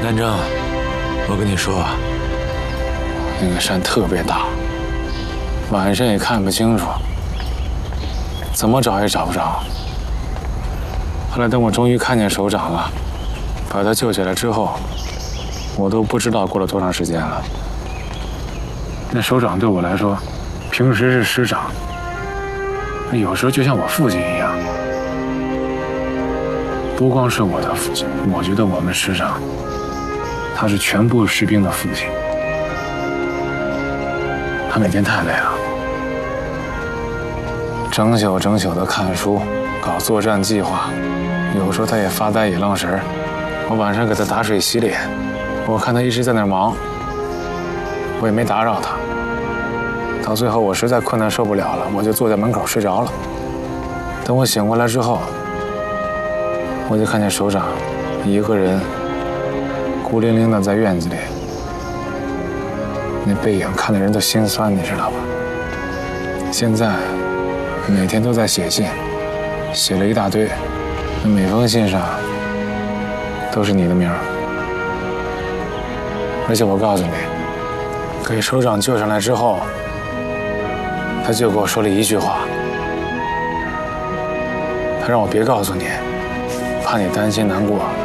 南征，我跟你说， 那个山特别大，晚上也看不清楚，怎么找也找不着。后来等我终于看见首长了，把他救起来之后，我都不知道过了多长时间了。那首长对我来说，平时是师长，有时候就像我父亲一样。不光是我的父亲，我觉得我们师长，他是全部士兵的父亲。他每天太累了，整宿整宿的看书，搞作战计划，有时候他也发呆也愣神。我晚上给他打水洗脸，我看他一直在那儿忙，我也没打扰他。到最后我实在困难受不了了，我就坐在门口睡着了。等我醒过来之后，我就看见首长一个人孤零零的在院子里，那背影看得人都心酸，你知道吧？现在每天都在写信，写了一大堆，那每封信上都是你的名儿。而且我告诉你，给首长救上来之后，他就跟我说了一句话，他让我别告诉你，怕你担心难过。